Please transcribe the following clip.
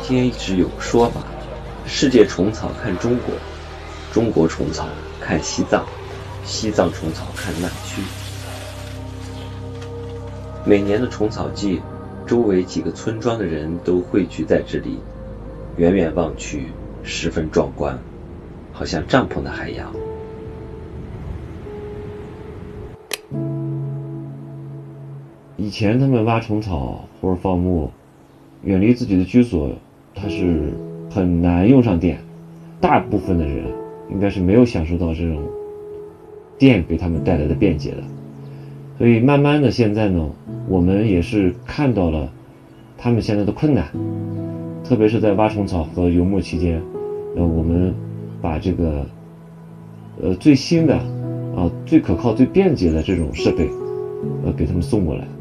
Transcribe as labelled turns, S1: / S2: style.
S1: 间一直有个说法，世界虫草看中国，中国虫草看西藏，西藏虫草看南区。每年的虫草季，周围几个村庄的人都汇聚在这里，远远望去十分壮观，好像帐篷的海洋。
S2: 以前他们挖虫草或者放牧，远离自己的居所，它是很难用上电，大部分的人应该是没有享受到这种电给他们带来的便捷的。所以慢慢的现在呢，我们也是看到了他们现在的困难，特别是在挖虫草和游牧期间，我们把这个最新的最可靠最便捷的这种设备给他们送过来。